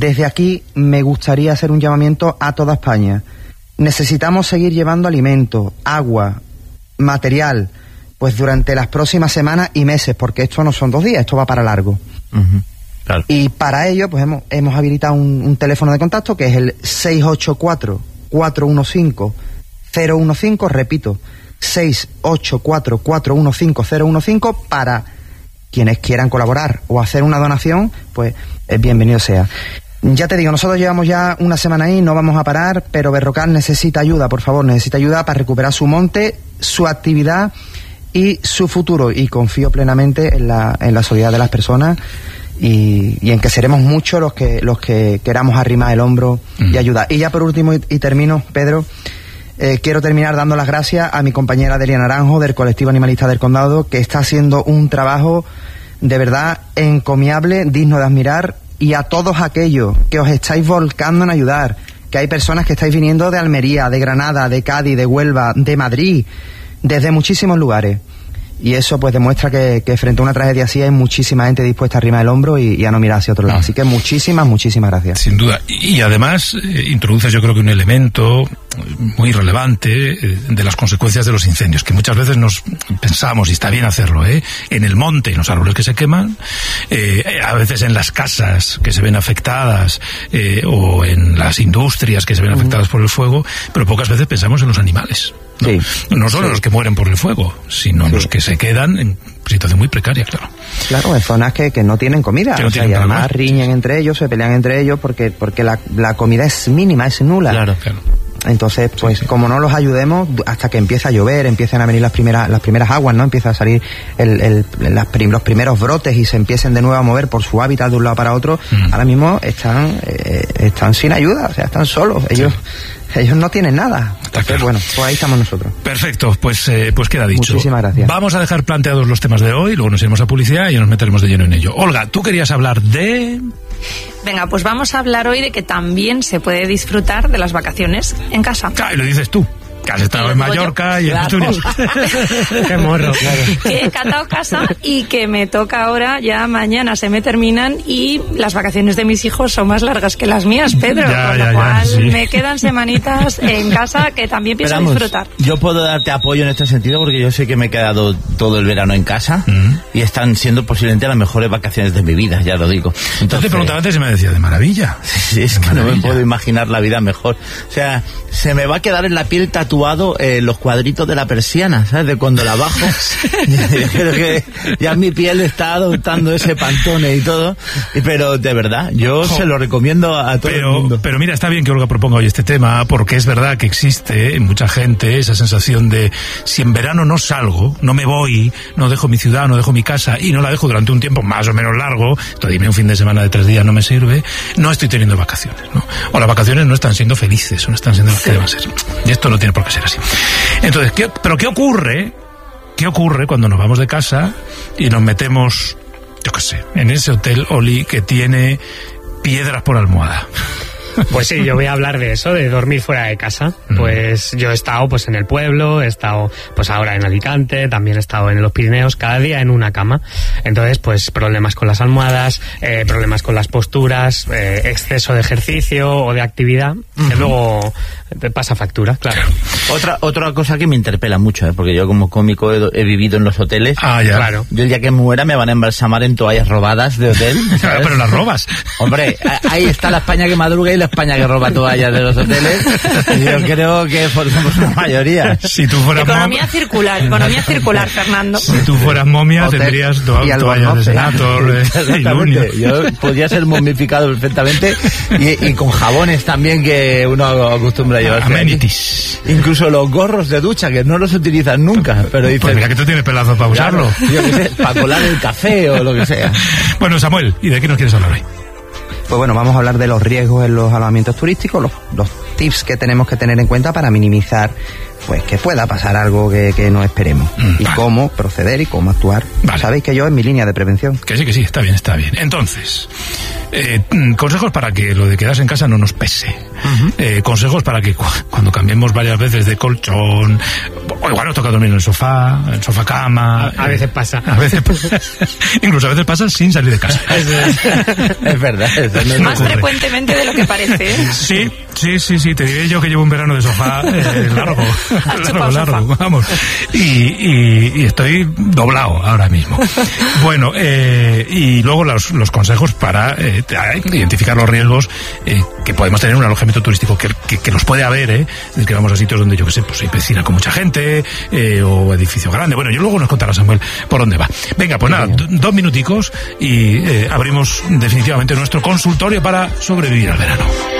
desde aquí me gustaría hacer un llamamiento a toda España. Necesitamos seguir llevando alimentos, agua, material, pues durante las próximas semanas y meses, porque esto no son 2 días, esto va para largo. Claro. Y para ello, pues hemos habilitado un teléfono de contacto que es el 684-415-015, repito, 684-415-015, para quienes quieran colaborar o hacer una donación, pues bienvenido sea. Ya te digo, nosotros llevamos ya una semana ahí, no vamos a parar, pero Berrocal necesita ayuda, por favor, necesita ayuda para recuperar su monte, su actividad y su futuro, y confío plenamente en la solidaridad de las personas y en que seremos muchos los que queramos arrimar el hombro y ayudar. Y ya por último, y termino, Pedro, quiero terminar dando las gracias a mi compañera Delia Naranjo del Colectivo Animalista del Condado, que está haciendo un trabajo de verdad encomiable, digno de admirar, y a todos aquellos que os estáis volcando en ayudar, que hay personas que estáis viniendo de Almería, de Granada, de Cádiz, de Huelva, de Madrid, desde muchísimos lugares. Y eso pues demuestra que frente a una tragedia así hay muchísima gente dispuesta a arrimar el hombro y a no mirar hacia otro lado. Así que muchísimas gracias. Sin duda. Y además introduces, yo creo que un elemento muy relevante de las consecuencias de los incendios, que muchas veces nos pensamos, y está bien hacerlo, en el monte, en los árboles que se queman, a veces en las casas que se ven afectadas, o en las industrias que se ven afectadas por el fuego, pero pocas veces pensamos en los animales. ¿No? Sí. No solo los que mueren por el fuego, sino los que se quedan en situación muy precaria, claro. Claro, en zonas que no tienen comida, que no tienen, y además riñen entre ellos, se pelean entre ellos porque la comida es mínima, es nula. Claro. Entonces, pues como no los ayudemos hasta que empiece a llover, empiecen a venir las primeras aguas, ¿no? Empieza a salir los primeros brotes y se empiecen de nuevo a mover por su hábitat de un lado para otro. Ahora mismo están sin ayuda, o sea, están solos. Ellos no tienen nada. Claro. Bueno, pues ahí estamos nosotros. Perfecto, pues queda dicho. Muchísimas gracias. Vamos a dejar planteados los temas de hoy, luego nos iremos a publicidad y nos meteremos de lleno en ello. Olga, tú querías hablar de... Venga, pues vamos a hablar hoy de que también se puede disfrutar de las vacaciones en casa. Y lo dices tú, que has estado en Mallorca y en Asturias. Qué morro, claro. Que he catado casa y que me toca ahora, ya mañana se me terminan, y las vacaciones de mis hijos son más largas que las mías, Pedro. Con lo cual me quedan semanitas en casa que también pienso disfrutar. Yo puedo darte apoyo en este sentido porque yo sé que me he quedado todo el verano en casa y están siendo posiblemente las mejores vacaciones de mi vida, ya lo digo. Entonces te preguntaba antes y me decía, de maravilla. Sí, es que no me puedo imaginar la vida mejor. O sea, se me va a quedar en la piel tatuado los cuadritos de la persiana, ¿sabes? De cuando la bajo. Creo que ya mi piel está adoptando ese Pantone y todo. Pero de verdad, yo se lo recomiendo a todo el mundo. Pero mira, está bien que Olga proponga hoy este tema, porque es verdad que existe en mucha gente esa sensación de, si en verano no salgo, no me voy, no dejo mi ciudad, no dejo mi casa y no la dejo durante un tiempo más o menos largo, dime un fin de semana de 3 días no me sirve, no estoy teniendo vacaciones, ¿no? O las vacaciones no están siendo felices, o no están siendo las que deben ser. Y esto no tiene por qué ser así. Entonces, ¿qué ocurre? ¿Qué ocurre cuando nos vamos de casa y nos metemos, yo qué sé, en ese hotel, Oli, que tiene piedras por almohada? Pues sí, yo voy a hablar de eso, de dormir fuera de casa. Pues yo he estado pues en el pueblo, he estado pues ahora en Alicante, también he estado en los Pirineos, cada día en una cama. Entonces, pues problemas con las almohadas, problemas con las posturas, exceso de ejercicio o de actividad, que luego te pasa factura, claro. Otra cosa que me interpela mucho, porque yo como cómico he vivido en los hoteles. Ah, ya. Claro. Yo el día que muera me van a embalsamar en toallas robadas de hotel. Claro, pero las robas. Hombre, ahí está la España que madruga y la España que roba toallas de los hoteles. Yo creo que somos una mayoría. Si tú fueras economía circular, Fernando. Si tú fueras momia, tendrías toallas de Senator. Exactamente. Yo podría ser momificado perfectamente y con jabones también que uno acostumbra a llevarse. Amenities. Incluso los gorros de ducha que no los utilizan nunca, pero dices, pues mira que tú tienes pelazos para usarlo. Yo qué sé, para colar el café o lo que sea. Bueno, Samuel, ¿y de qué nos quieres hablar hoy? Pues bueno, vamos a hablar de los riesgos en los alojamientos turísticos, los tips que tenemos que tener en cuenta para minimizar pues que pueda pasar algo que no esperemos. Y cómo proceder y cómo actuar. Sabéis que yo es mi línea de prevención. Que sí, está bien. Entonces, consejos para que lo de quedarse en casa no nos pese. Consejos para que cuando cambiemos varias veces de colchón, o igual nos toca dormir en el sofá cama. A veces pasa. Incluso a veces pasa sin salir de casa. Es verdad. Más frecuentemente de lo que parece. Sí, te diré yo que llevo un verano de sofá largo, vamos. Y estoy doblado ahora mismo. Bueno, y luego los consejos para identificar los riesgos que podemos tener en un alojamiento turístico, que los puede haber, del que vamos a sitios donde, yo que sé, pues hay piscina con mucha gente, o edificio grande. Bueno, yo luego nos contará Samuel por dónde va. Venga, pues nada, 2 minuticos y abrimos definitivamente nuestro consultorio para sobrevivir al verano.